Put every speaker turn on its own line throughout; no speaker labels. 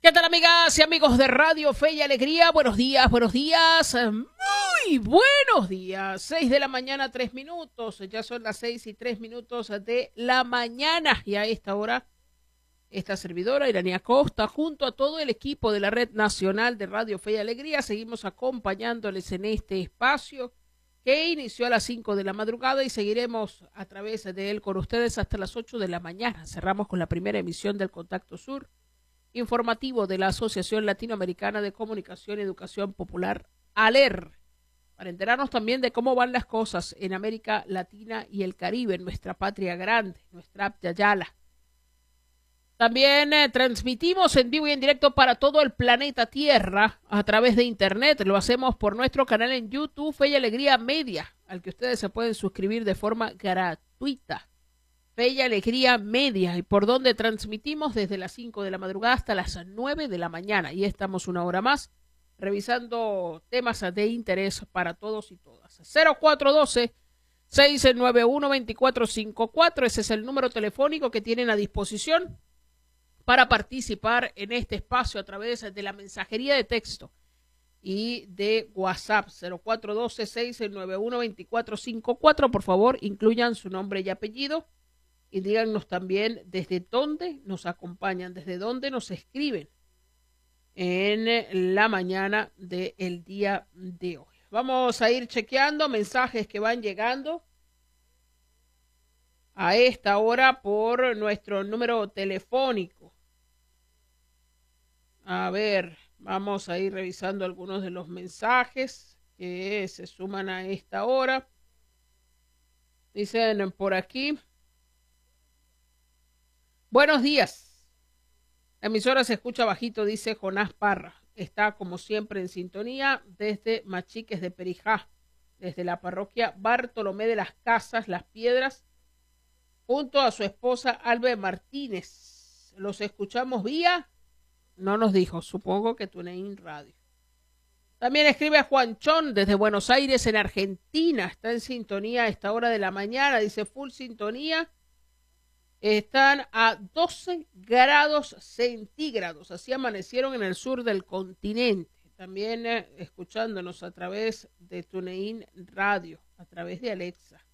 ¿Qué tal, amigas y amigos de Radio Fe y Alegría? Buenos días, muy buenos días. 6 de la mañana, 3 minutos. Ya son las 6:03 de la mañana. Y a esta hora, esta servidora, Iranía Costa, junto a todo el equipo de la Red Nacional de Radio Fe y Alegría, seguimos acompañándoles en este espacio que inició a las 5 de la madrugada y seguiremos a través de él con ustedes hasta las 8 de la mañana. Cerramos con la primera emisión del Contacto Sur, informativo de la Asociación Latinoamericana de Comunicación y Educación Popular, ALER, para enterarnos también de cómo van las cosas en América Latina y el Caribe, en nuestra patria grande, nuestra Apta Yala. También transmitimos en vivo y en directo para todo el planeta Tierra a través de Internet. Lo hacemos por nuestro canal en YouTube, Fe y Alegría Media, al que ustedes se pueden suscribir de forma gratuita. Fe y Alegría Media, y por donde transmitimos desde las 5 de la madrugada hasta las 9 de la mañana. Y estamos una hora más revisando temas de interés para todos y todas. 0412-691-2454, ese es el número telefónico que tienen a disposición para participar en este espacio a través de la mensajería de texto y de WhatsApp. 0412-691-2454. Por favor, incluyan su nombre y apellido. Y díganos también desde dónde nos acompañan, desde dónde nos escriben en la mañana del día de hoy. Vamos a ir chequeando mensajes que van llegando a esta hora por nuestro número telefónico. A ver, vamos a ir revisando algunos de los mensajes que se suman a esta hora. Dicen por aquí: buenos días. La emisora se escucha bajito, dice Jonás Parra. Está como siempre en sintonía desde Machiques de Perijá, desde la parroquia Bartolomé de las Casas, Las Piedras, junto a su esposa Albe Martínez. Los escuchamos vía, no nos dijo, supongo que TuneIn Radio. También escribe a Juanchón desde Buenos Aires, en Argentina. Está en sintonía a esta hora de la mañana, dice full sintonía. Están a 12 grados centígrados, así amanecieron en el sur del continente. También escuchándonos a través de TuneIn Radio, a través de Alexa.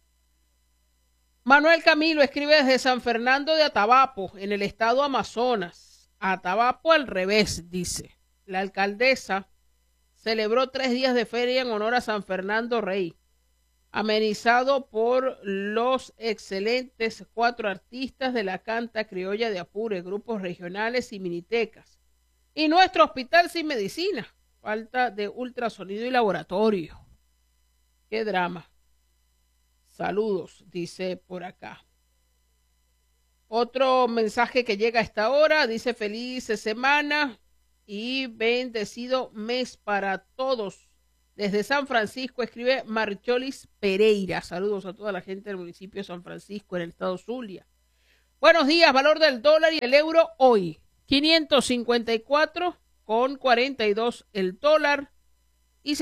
Manuel Camilo escribe desde San Fernando de Atabapo, en el estado Amazonas. Atabapo al revés, dice. La alcaldesa celebró 3 días de feria en honor a San Fernando Rey, amenizado por los excelentes 4 artistas de la canta criolla de Apure, grupos regionales y minitecas. Y nuestro hospital sin medicina, falta de ultrasonido y laboratorio. Qué drama. Saludos, dice por acá. Otro mensaje que llega a esta hora, dice feliz semana y bendecido mes para todos. Desde San Francisco escribe Marcholis Pereira. Saludos a toda la gente del municipio de San Francisco, en el estado Zulia. Buenos días, valor del dólar y el euro hoy. 554,42 el dólar y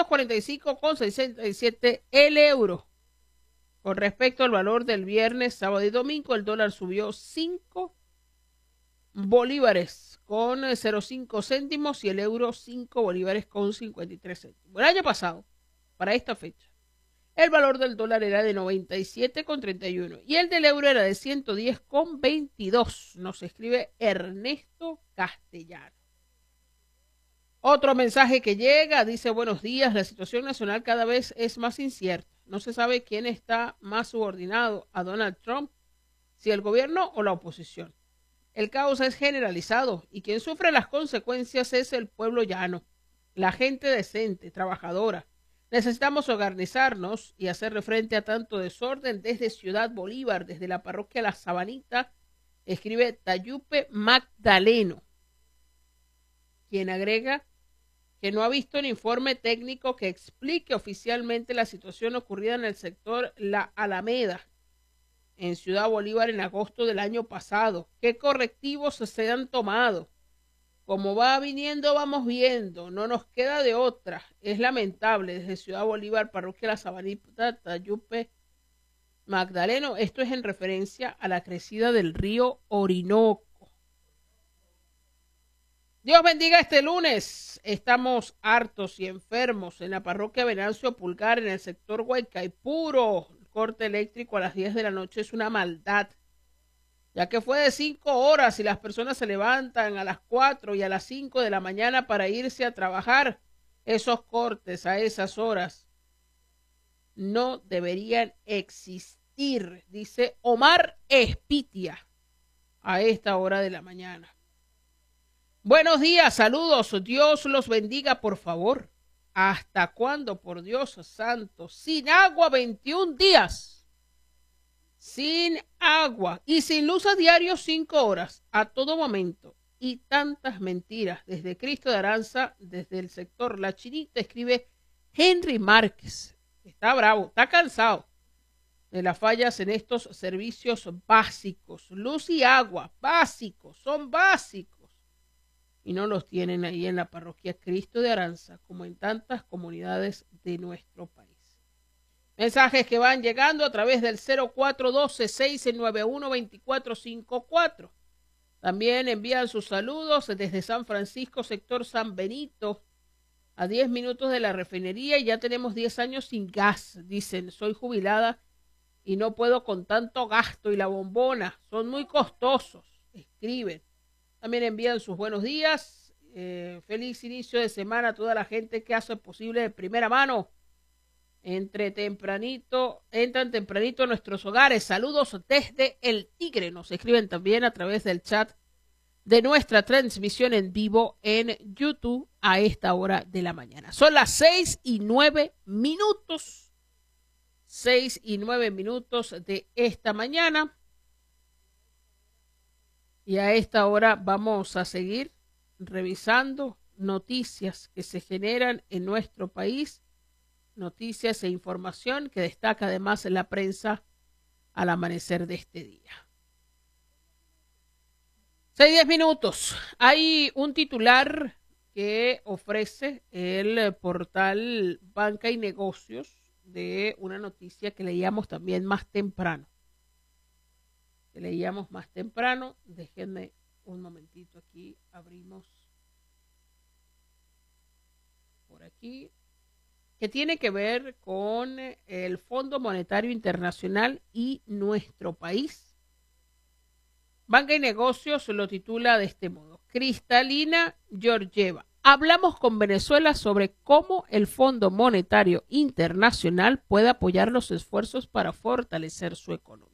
645,67 el euro. Con respecto al valor del viernes, sábado y domingo, el dólar subió 5 bolívares con 0,5 céntimos y el euro 5 bolívares con 53 céntimos. El año pasado, para esta fecha, el valor del dólar era de 97,31 y el del euro era de 110,22. Nos escribe Ernesto Castellano. Otro mensaje que llega, dice buenos días, la situación nacional cada vez es más incierta. No se sabe quién está más subordinado a Donald Trump, si el gobierno o la oposición. El caos es generalizado y quien sufre las consecuencias es el pueblo llano, la gente decente, trabajadora. Necesitamos organizarnos y hacerle frente a tanto desorden desde Ciudad Bolívar, desde la parroquia La Sabanita, escribe Tayupe Magdaleno, quien agrega que no ha visto un informe técnico que explique oficialmente la situación ocurrida en el sector La Alameda, en Ciudad Bolívar, en agosto del año pasado. ¿Qué correctivos se han tomado? Como va viniendo, vamos viendo. No nos queda de otra. Es lamentable. Desde Ciudad Bolívar, parroquia La Sabanita, Tayupe Magdaleno. Esto es en referencia a la crecida del río Orinoco. Dios bendiga este lunes. Estamos hartos y enfermos en la parroquia Venancio Pulgar, en el sector Guaycaipuro. El corte eléctrico a las 10 de la noche es una maldad, ya que fue de 5 horas y las personas se levantan a las 4 y a las 5 de la mañana para irse a trabajar. Esos cortes a esas horas no deberían existir, dice Omar Espitia, a esta hora de la mañana. Buenos días, saludos, Dios los bendiga, por favor. ¿Hasta cuándo, por Dios santo? Sin agua 21 días. Sin agua y sin luz a diario 5 horas, a todo momento. Y tantas mentiras. Desde Cristo de Aranza, desde el sector La Chinita, escribe Henry Márquez. Está bravo, está cansado de las fallas en estos servicios básicos. Luz y agua, básicos, son básicos. Y no los tienen ahí en la parroquia Cristo de Aranza, como en tantas comunidades de nuestro país. Mensajes que van llegando a través del 0412-691-2454. También envían sus saludos desde San Francisco, sector San Benito, a 10 minutos de la refinería, y ya tenemos 10 años sin gas. Dicen, soy jubilada y no puedo con tanto gasto, y la bombona son muy costosos. Escriben. También envían sus buenos días. Feliz inicio de semana a toda la gente que hace posible de primera mano. Entran tempranito a nuestros hogares. Saludos desde El Tigre. Nos escriben también a través del chat de nuestra transmisión en vivo en YouTube a esta hora de la mañana. Son las 6:09. 6:09 de esta mañana. Y a esta hora vamos a seguir revisando noticias que se generan en nuestro país, noticias e información que destaca además en la prensa al amanecer de este día. 6:10. Hay un titular que ofrece el portal Banca y Negocios de una noticia que leíamos también más temprano. Déjenme un momentito aquí, abrimos por aquí, que tiene que ver con el Fondo Monetario Internacional y nuestro país. Banca y Negocios lo titula de este modo: Cristalina Georgieva. Hablamos con Venezuela sobre cómo el Fondo Monetario Internacional puede apoyar los esfuerzos para fortalecer su economía.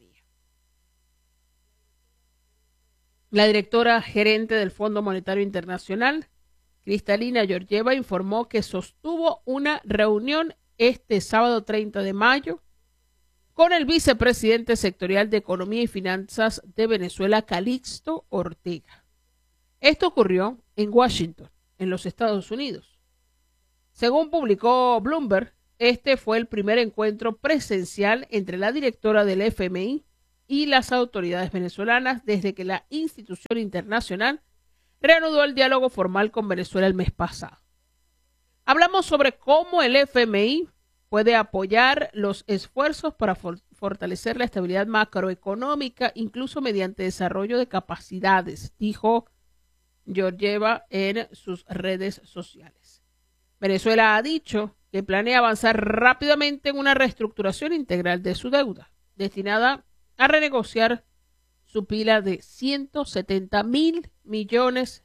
La directora gerente del Fondo Monetario Internacional, Cristalina Georgieva, informó que sostuvo una reunión este sábado 30 de mayo con el vicepresidente sectorial de Economía y Finanzas de Venezuela, Calixto Ortega. Esto ocurrió en Washington, en los Estados Unidos. Según publicó Bloomberg, este fue el primer encuentro presencial entre la directora del FMI y las autoridades venezolanas desde que la institución internacional reanudó el diálogo formal con Venezuela el mes pasado. Hablamos sobre cómo el FMI puede apoyar los esfuerzos para fortalecer la estabilidad macroeconómica, incluso mediante desarrollo de capacidades, dijo Georgieva en sus redes sociales. Venezuela ha dicho que planea avanzar rápidamente en una reestructuración integral de su deuda, destinada a renegociar su pila de $170.000 millones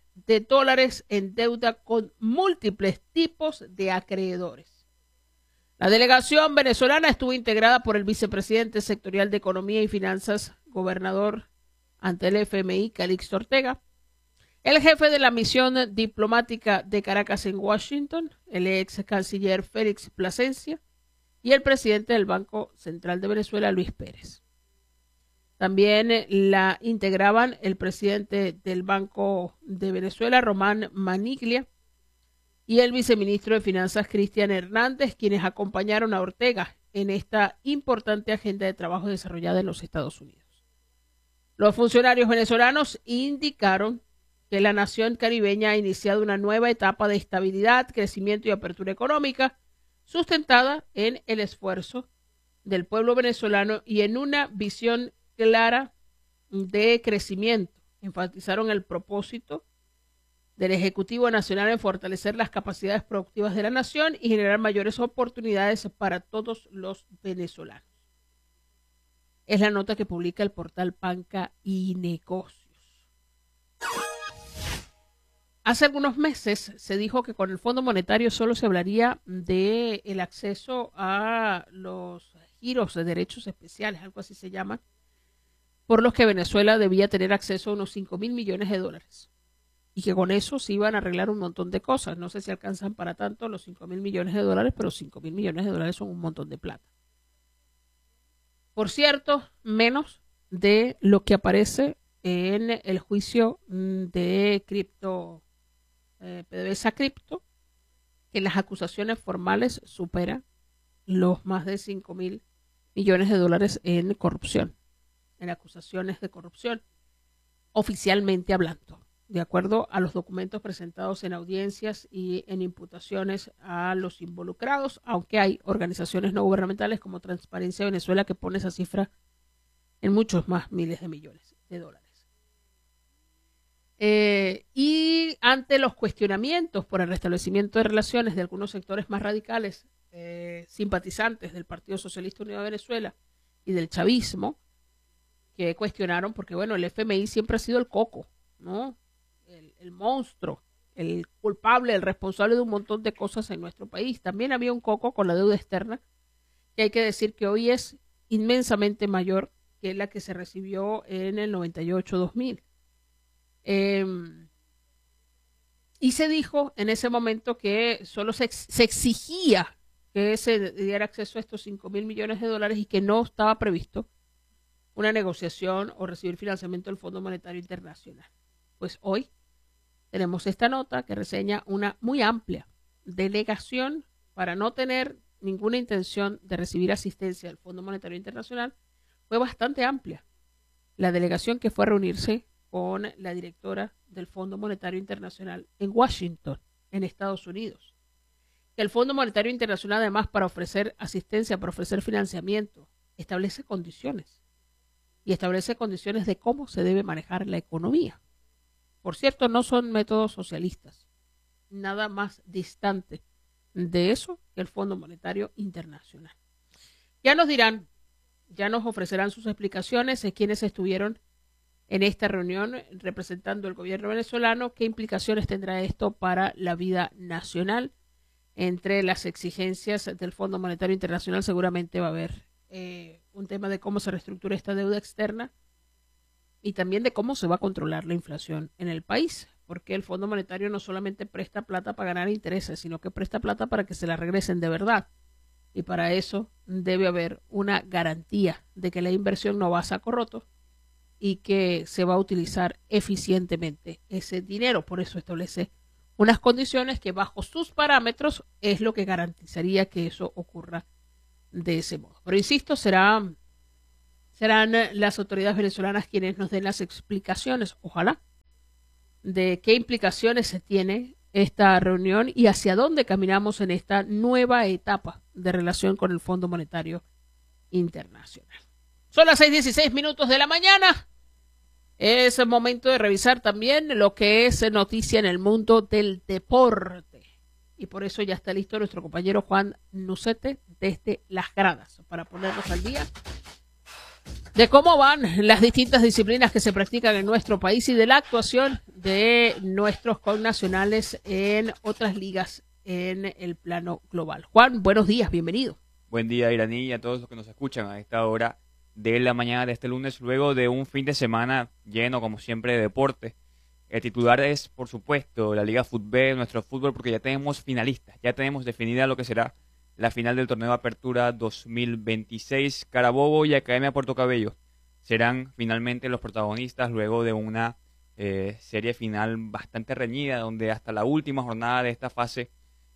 en deuda con múltiples tipos de acreedores. La delegación venezolana estuvo integrada por el vicepresidente sectorial de Economía y Finanzas, gobernador ante el FMI, Calixto Ortega, el jefe de la misión diplomática de Caracas en Washington, el ex canciller Félix Plasencia, y el presidente del Banco Central de Venezuela, Luis Pérez. También la integraban el presidente del Banco de Venezuela, Román Maniglia, y el viceministro de Finanzas, Cristian Hernández, quienes acompañaron a Ortega en esta importante agenda de trabajo desarrollada en los Estados Unidos. Los funcionarios venezolanos indicaron que la nación caribeña ha iniciado una nueva etapa de estabilidad, crecimiento y apertura económica, sustentada en el esfuerzo del pueblo venezolano y en una visión clara de crecimiento. Enfatizaron el propósito del Ejecutivo Nacional en fortalecer las capacidades productivas de la nación y generar mayores oportunidades para todos los venezolanos. Es la nota que publica el portal Panca y Negocios. Hace algunos meses se dijo que con el Fondo Monetario solo se hablaría del acceso a los giros de derechos especiales, algo así se llama, por los que Venezuela debía tener acceso a unos 5.000 millones de dólares. Y que con eso se iban a arreglar un montón de cosas. No sé si alcanzan para tanto los 5.000 millones de dólares, pero 5.000 millones de dólares son un montón de plata. Por cierto, menos de lo que aparece en el juicio de PDVSA Cripto, que las acusaciones formales superan los más de 5.000 millones de dólares en corrupción, en acusaciones de corrupción, oficialmente hablando, de acuerdo a los documentos presentados en audiencias y en imputaciones a los involucrados, aunque hay organizaciones no gubernamentales como Transparencia Venezuela que pone esa cifra en muchos más miles de millones de dólares. Y ante los cuestionamientos por el restablecimiento de relaciones de algunos sectores más radicales, simpatizantes del Partido Socialista Unido de Venezuela y del chavismo, que cuestionaron, porque bueno, el FMI siempre ha sido el coco, ¿no? El monstruo, el culpable, el responsable de un montón de cosas en nuestro país. También había un coco con la deuda externa, que hay que decir que hoy es inmensamente mayor que la que se recibió en el 98-2000. Y se dijo en ese momento que solo se exigía que se diera acceso a estos 5.000 millones de dólares y que no estaba previsto una negociación o recibir financiamiento del Fondo Monetario Internacional. Pues hoy tenemos esta nota que reseña una muy amplia delegación para no tener ninguna intención de recibir asistencia del Fondo Monetario Internacional. Fue bastante amplia la delegación que fue a reunirse con la directora del Fondo Monetario Internacional en Washington, en Estados Unidos. Que el Fondo Monetario Internacional, además, para ofrecer asistencia, para ofrecer financiamiento, establece condiciones. Y establece condiciones de cómo se debe manejar la economía. Por cierto, no son métodos socialistas. Nada más distante de eso que el Fondo Monetario Internacional. Ya nos dirán, ya nos ofrecerán sus explicaciones de quienes estuvieron en esta reunión representando el gobierno venezolano, qué implicaciones tendrá esto para la vida nacional. Entre las exigencias del Fondo Monetario Internacional seguramente va a haber un tema de cómo se reestructura esta deuda externa y también de cómo se va a controlar la inflación en el país, porque el Fondo Monetario no solamente presta plata para ganar intereses, sino que presta plata para que se la regresen de verdad. Y para eso debe haber una garantía de que la inversión no va a saco roto y que se va a utilizar eficientemente ese dinero. Por eso establece unas condiciones que bajo sus parámetros es lo que garantizaría que eso ocurra de ese modo. Pero insisto, serán las autoridades venezolanas quienes nos den las explicaciones, ojalá, de qué implicaciones se tiene esta reunión y hacia dónde caminamos en esta nueva etapa de relación con el Fondo Monetario Internacional. Son las 6:16 de la mañana. Es el momento de revisar también lo que es noticia en el mundo del deporte. Y por eso ya está listo nuestro compañero Juan Nucete desde las gradas para ponernos al día de cómo van las distintas disciplinas que se practican en nuestro país y de la actuación de nuestros connacionales en otras ligas en el plano global. Juan, buenos días, bienvenido.
Buen día, Iraní, y a todos los que nos escuchan a esta hora de la mañana de este lunes, luego de un fin de semana lleno, como siempre, de deporte. El titular es, por supuesto, la Liga Fútbol, nuestro fútbol, porque ya tenemos finalistas, ya tenemos definida lo que será la final del torneo de Apertura 2026. Carabobo y Academia Puerto Cabello serán finalmente los protagonistas luego de una serie final bastante reñida, donde hasta la última jornada de esta fase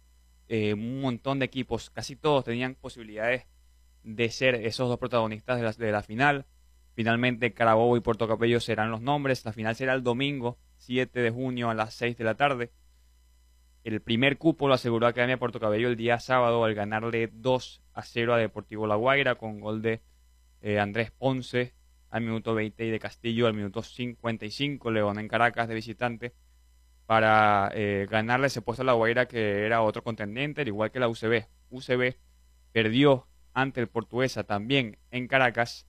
un montón de equipos, casi todos tenían posibilidades de ser esos dos protagonistas de la final. Finalmente Carabobo y Puerto Cabello serán los nombres. La final será el domingo 7 de junio a las 6 de la tarde. El primer cupo lo aseguró Academia Puerto Cabello el día sábado al ganarle 2-0 a Deportivo La Guaira con gol de Andrés Ponce al minuto 20 y de Castillo al minuto 55. León en Caracas de visitante para ganarle ese puesto a La Guaira, que era otro contendiente, al igual que la UCB. UCB perdió ante el Portuguesa también en Caracas,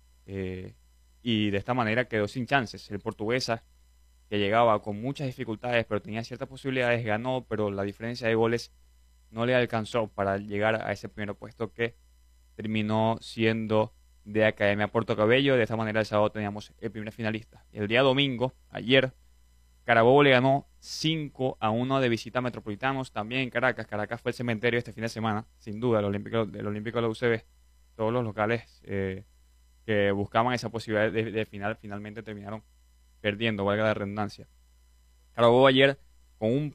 y de esta manera quedó sin chances. El Portuguesa, que llegaba con muchas dificultades, pero tenía ciertas posibilidades, ganó, pero la diferencia de goles no le alcanzó para llegar a ese primer puesto que terminó siendo de Academia Puerto Cabello. De esta manera el sábado teníamos el primer finalista. El día domingo, ayer, Carabobo le ganó 5-1 de visita a Metropolitanos, también en Caracas. Caracas fue el cementerio este fin de semana, sin duda, el Olímpico de la UCB. Todos los locales que buscaban esa posibilidad de final finalmente terminaron perdiendo, valga la redundancia. Carabobo ayer con un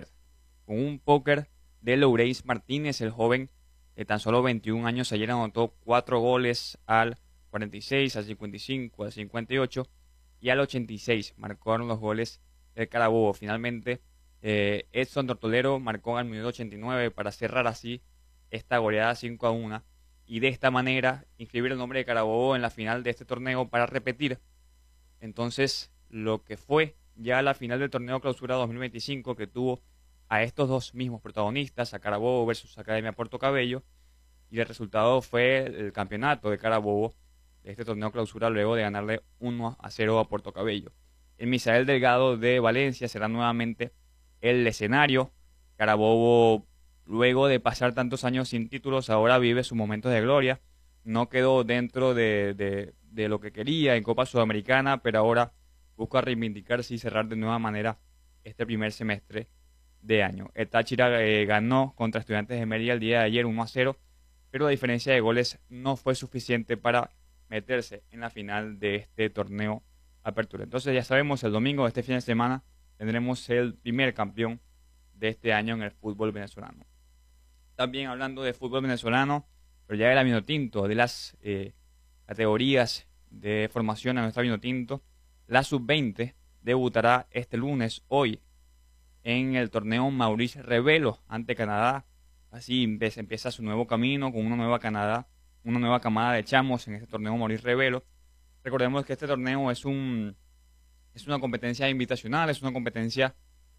póker de Loureis Martínez, el joven de tan solo 21 años. Ayer anotó 4 goles al 46, al 55, al 58 y al 86. Marcaron los goles del Carabobo. Finalmente, Edson Tortolero marcó al minuto 89 para cerrar así esta goleada 5-1. Y de esta manera inscribir el nombre de Carabobo en la final de este torneo para repetir entonces lo que fue ya la final del torneo Clausura 2025, que tuvo a estos dos mismos protagonistas, a Carabobo versus Academia Puerto Cabello, y el resultado fue el campeonato de Carabobo de este torneo Clausura luego de ganarle 1-0 a Puerto Cabello. El Misael Delgado de Valencia será nuevamente el escenario. Carabobo, luego de pasar tantos años sin títulos, ahora vive sus momentos de gloria. No quedó dentro de lo que quería en Copa Sudamericana, pero ahora busca reivindicarse y cerrar de nueva manera este primer semestre de año. El Táchira ganó contra Estudiantes de Mérida el día de ayer 1-0, pero la diferencia de goles no fue suficiente para meterse en la final de este torneo Apertura. Entonces ya sabemos, el domingo de este fin de semana tendremos el primer campeón de este año en el fútbol venezolano. También hablando de fútbol venezolano, pero ya de la Vinotinto, de las categorías de formación a nuestra Vinotinto, la sub-20 debutará este lunes, hoy, en el torneo Maurice Revelo ante Canadá. Así empieza su nuevo camino con una nueva camada de chamos en este torneo Maurice Revelo. Recordemos que este torneo es una competencia invitacional, es una competencia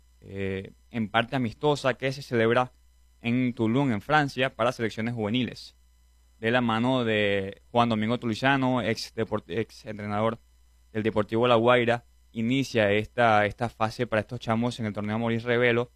en parte amistosa que se celebra en Toulon, en Francia, para selecciones juveniles, de la mano de Juan Domingo Tulizano, ex entrenador del Deportivo La Guaira. Inicia esta fase para estos chamos en el torneo Maurice Revelo,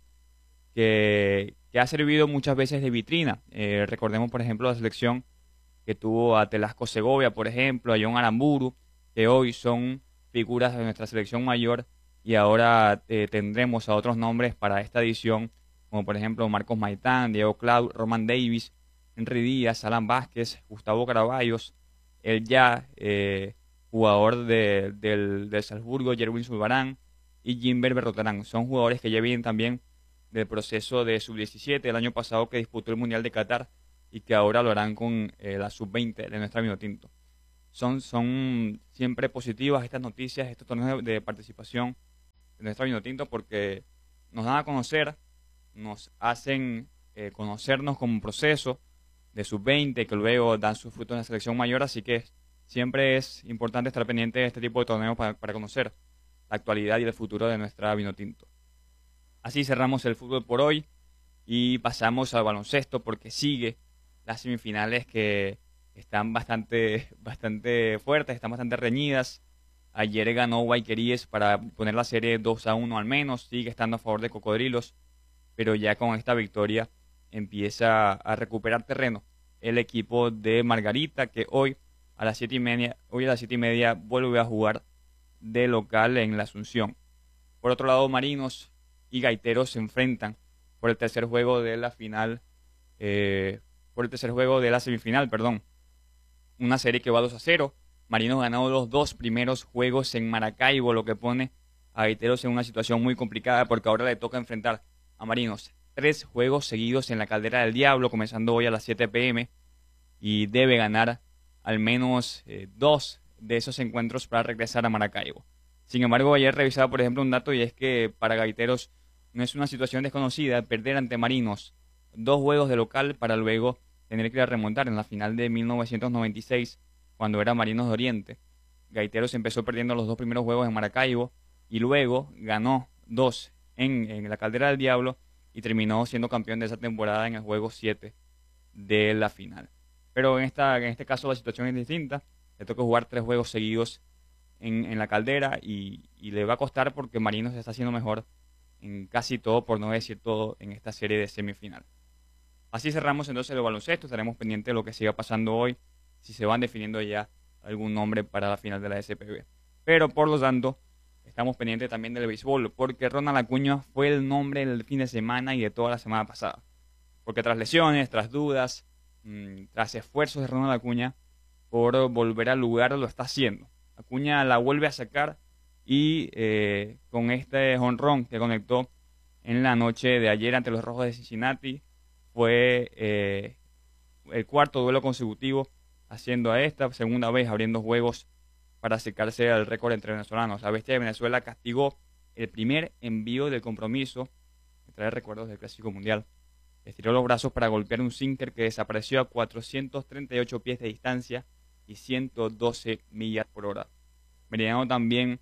que ha servido muchas veces de vitrina. Recordemos, por ejemplo, la selección que tuvo a Telasco Segovia, por ejemplo, a John Aramburu, que hoy son figuras de nuestra selección mayor, y ahora tendremos a otros nombres para esta edición, como por ejemplo Marcos Maitán, Diego Clau, Roman Davis, Henry Díaz, Alan Vázquez, Gustavo Caraballos, el ya jugador del Salzburgo, Jerwin Zulbarán, y Jimber Berrotarán. Son jugadores que ya vienen también del proceso de sub-17 del año pasado, que disputó el Mundial de Qatar, y que ahora lo harán con la sub-20 de nuestra Vinotinto. Son siempre positivas estas noticias, estos torneos de participación de nuestra Vinotinto, porque nos dan a conocer, nos hacen conocernos como un proceso de sub-20 que luego dan sus frutos en la selección mayor. Así que siempre es importante estar pendiente de este tipo de torneos para conocer la actualidad y el futuro de nuestra Vinotinto. Así cerramos el fútbol por hoy y pasamos al baloncesto, porque sigue las semifinales, que están bastante fuertes, están bastante reñidas. Ayer ganó Guayqueríes para poner la serie 2-1 al menos, sigue estando a favor de Cocodrilos, pero ya con esta victoria empieza a recuperar terreno el equipo de Margarita, que hoy a las 7:30 vuelve a jugar de local en la Asunción. Por otro lado, Marinos y Gaiteros se enfrentan por el tercer juego de la semifinal, perdón. Una serie que va 2-0. Marinos ganó los dos primeros juegos en Maracaibo, lo que pone a Gaiteros en una situación muy complicada, porque ahora le toca enfrentar a Marinos 3 juegos seguidos en la Caldera del Diablo, comenzando hoy a las 7 p.m. y debe ganar al menos 2 de esos encuentros para regresar a Maracaibo. Sin embargo, ayer revisaba, por ejemplo, un dato, y es que para Gaiteros no es una situación desconocida perder ante Marinos 2 juegos de local para luego tener que ir a remontar en la final de 1996, cuando era Marinos de Oriente. Gaiteros empezó perdiendo los 2 primeros juegos en Maracaibo y luego ganó 2 en la Caldera del Diablo y terminó siendo campeón de esa temporada en el juego 7 de la final. Pero en este caso la situación es distinta. Le toca jugar 3 juegos seguidos en la Caldera y le va a costar porque Marinos está haciendo mejor en casi todo, por no decir todo, en esta serie de semifinal. Así cerramos entonces el baloncesto. Estaremos pendientes de lo que siga pasando hoy, si se van definiendo ya algún nombre para la final de la SPB. Pero por lo tanto, estamos pendientes también del béisbol, porque Ronald Acuña fue el nombre del fin de semana y de toda la semana pasada. Porque tras lesiones, tras dudas, tras esfuerzos de Ronald Acuña por volver al lugar, lo está haciendo. Acuña la vuelve a sacar y con este jonrón que conectó en la noche de ayer ante los Rojos de Cincinnati, fue el cuarto duelo consecutivo haciendo a esta segunda vez abriendo juegos para acercarse al récord entre venezolanos. La Bestia de Venezuela castigó el primer envío del compromiso, que trae recuerdos del Clásico Mundial. Estiró los brazos para golpear un sinker que desapareció a 438 pies de distancia y 112 millas por hora. Meridiano también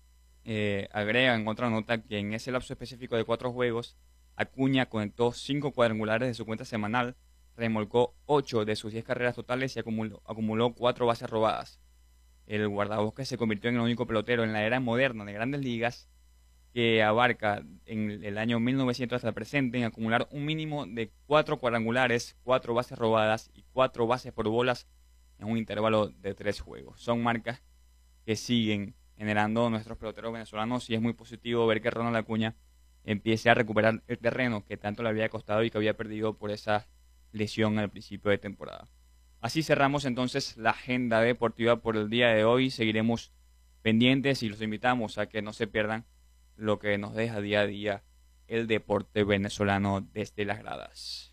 agrega en otra nota que en ese lapso específico de 4 juegos, Acuña conectó 5 cuadrangulares de su cuenta semanal, remolcó 8 de sus 10 carreras totales y acumuló 4 bases robadas. El guardabosques se convirtió en el único pelotero en la era moderna de Grandes Ligas que abarca en el año 1900 hasta el presente en acumular un mínimo de 4 cuadrangulares, 4 bases robadas y 4 bases por bolas en un intervalo de 3 juegos. Son marcas que siguen generando nuestros peloteros venezolanos y es muy positivo ver que Ronald Acuña empiece a recuperar el terreno que tanto le había costado y que había perdido por esa lesión al principio de temporada. Así cerramos entonces la agenda deportiva por el día de hoy. Seguiremos pendientes y los invitamos a que no se pierdan lo que nos deja día a día el deporte venezolano desde las gradas.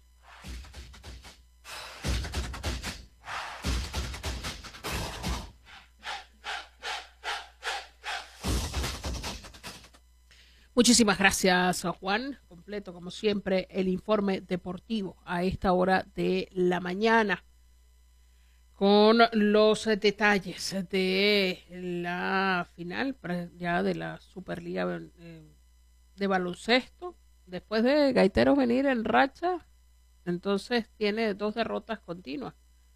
Muchísimas gracias, Juan. Completo, como siempre, el informe deportivo a esta hora de la mañana, con los detalles de la final ya de la Superliga de baloncesto. Después de Gaiteros venir en racha, entonces tiene 2 derrotas continuas.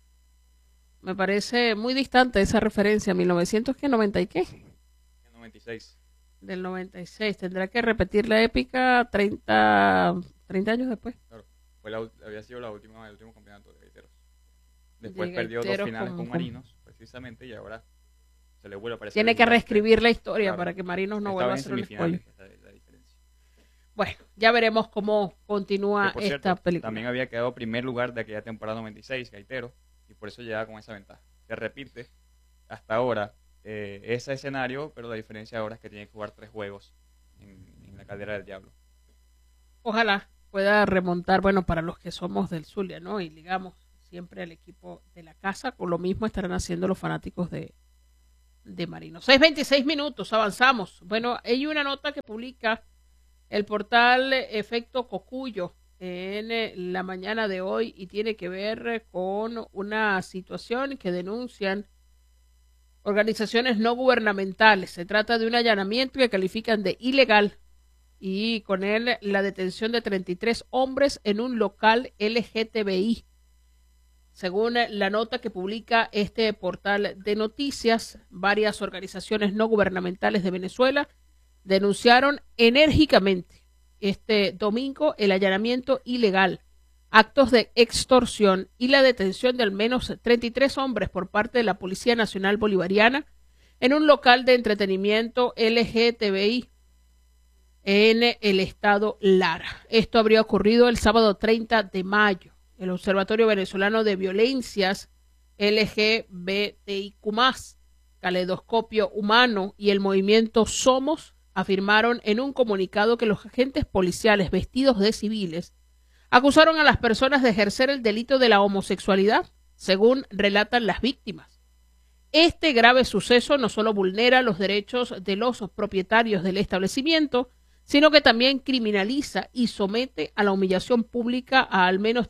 Me parece muy distante esa referencia, 1990 y qué.
96.
Del 96. Tendrá que repetir la épica 30 años después.
Claro, había sido el último campeonato de Gaiteros. Después perdió 2 finales con Marinos, precisamente, y ahora se le vuelve a aparecer.
Tiene que reescribir la historia para que Marinos no vuelva a ser un spoiler. Bueno, ya veremos cómo continúa esta película.
También había quedado primer lugar de aquella temporada 96, Gaitero, y por eso llega con esa ventaja. Se repite hasta ahora ese escenario, pero la diferencia ahora es que tiene que jugar 3 juegos en la Caldera del Diablo.
Ojalá pueda remontar, bueno, para los que somos del Zulia, ¿no? Y ligamos siempre al equipo de la casa, con lo mismo estarán haciendo los fanáticos de Marinos. 6:26 minutos, avanzamos. Bueno, hay una nota que publica el portal Efecto Cocuyo en la mañana de hoy y tiene que ver con una situación que denuncian organizaciones no gubernamentales. Se trata de un allanamiento que califican de ilegal y con él la detención de 33 hombres en un local LGTBI. Según la nota que publica este portal de noticias, varias organizaciones no gubernamentales de Venezuela denunciaron enérgicamente este domingo el allanamiento ilegal, actos de extorsión y la detención de al menos 33 hombres por parte de la Policía Nacional Bolivariana en un local de entretenimiento LGTBI en el estado Lara. Esto habría ocurrido el sábado 30 de mayo. El Observatorio Venezolano de Violencias LGBTIQ+, Caleidoscopio Humano y el movimiento Somos afirmaron en un comunicado que los agentes policiales vestidos de civiles acusaron a las personas de ejercer el delito de la homosexualidad, según relatan las víctimas. Este grave suceso no solo vulnera los derechos de los propietarios del establecimiento, sino que también criminaliza y somete a la humillación pública a al menos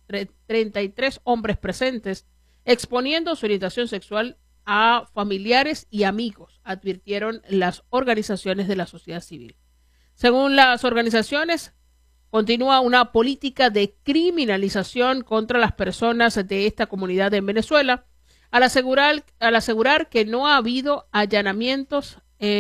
33 hombres presentes, exponiendo su orientación sexual a familiares y amigos, advirtieron las organizaciones de la sociedad civil. Según las organizaciones, continúa una política de criminalización contra las personas de esta comunidad en Venezuela, al asegurar que no ha habido allanamientos,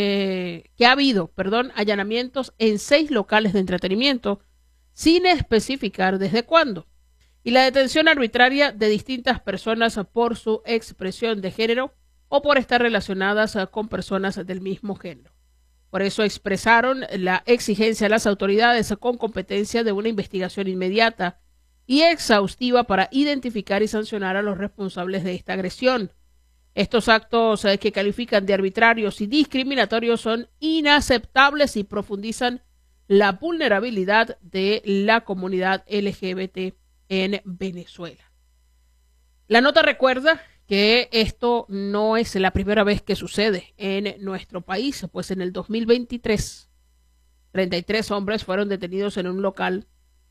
allanamientos en 6 locales de entretenimiento, sin especificar desde cuándo, y la detención arbitraria de distintas personas por su expresión de género o por estar relacionadas con personas del mismo género. Por eso expresaron la exigencia a las autoridades con competencia de una investigación inmediata y exhaustiva para identificar y sancionar a los responsables de esta agresión. Estos actos que califican de arbitrarios y discriminatorios son inaceptables y profundizan la vulnerabilidad de la comunidad LGBT en Venezuela. La nota recuerda que esto no es la primera vez que sucede en nuestro país, pues en el 2023, 33 hombres fueron detenidos en un local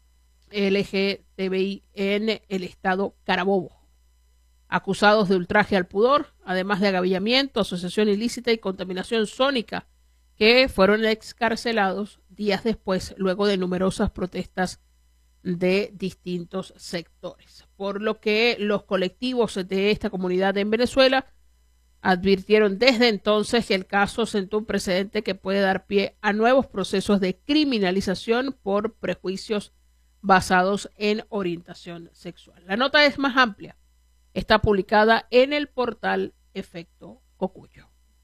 LGTBI en el estado Carabobo, acusados de ultraje al pudor, además de agavillamiento, asociación ilícita y contaminación sónica, que fueron excarcelados días después, luego de numerosas protestas de distintos sectores. Por lo que los colectivos de esta comunidad en Venezuela advirtieron desde entonces que el caso sentó un precedente que puede dar pie a nuevos procesos de criminalización por prejuicios basados en orientación sexual. La nota es más amplia. Está publicada en el portal Efecto Cocuyo.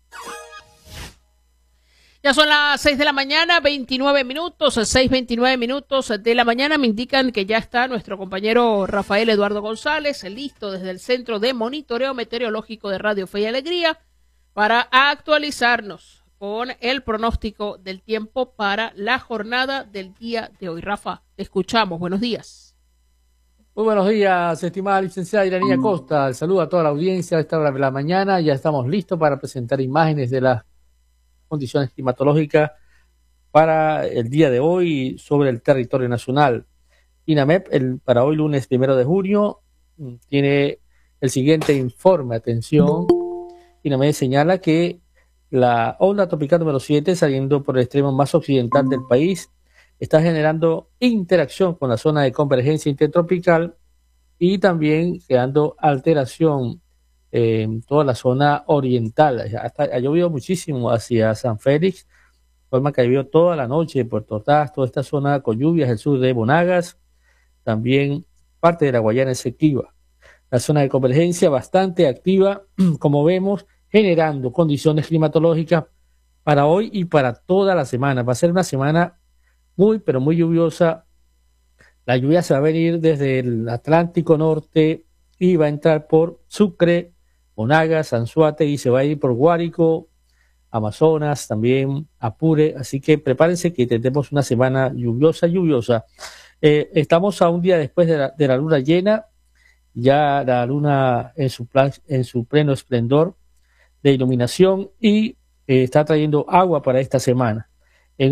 Ya son las 6 de la mañana, 29 minutos, 6:29 minutos de la mañana. Me indican que ya está nuestro compañero Rafael Eduardo González, listo desde el Centro de Monitoreo Meteorológico de Radio Fe y Alegría, para actualizarnos con el pronóstico del tiempo para la jornada del día de hoy. Rafa, te escuchamos. Buenos días.
Muy buenos días, estimada licenciada Iranía Costa. El saludo a toda la audiencia a esta hora de la mañana. Ya estamos listos para presentar imágenes de las condiciones climatológicas para el día de hoy sobre el territorio nacional. INAMEP, para hoy lunes 1 de junio, tiene el siguiente informe. Atención, INAMEP señala que la onda tropical número 7, saliendo por el extremo más occidental del país, está generando interacción con la zona de convergencia intertropical y también creando alteración en toda la zona oriental. Ha llovido muchísimo hacia San Félix, de forma que ha llovido toda la noche en Puerto Ordaz, toda esta zona con lluvias, el sur de Monagas, también parte de la Guayana Esequiba. La zona de convergencia bastante activa, como vemos, generando condiciones climatológicas para hoy y para toda la semana. Va a ser una semana muy, pero muy lluviosa. La lluvia se va a venir desde el Atlántico Norte y va a entrar por Sucre, Monagas, Anzoátegui, y se va a ir por Guárico, Amazonas, también Apure. Así que prepárense que tendremos una semana lluviosa. Estamos a un día después de la luna llena, ya la luna en su pleno esplendor de iluminación y está trayendo agua para esta semana.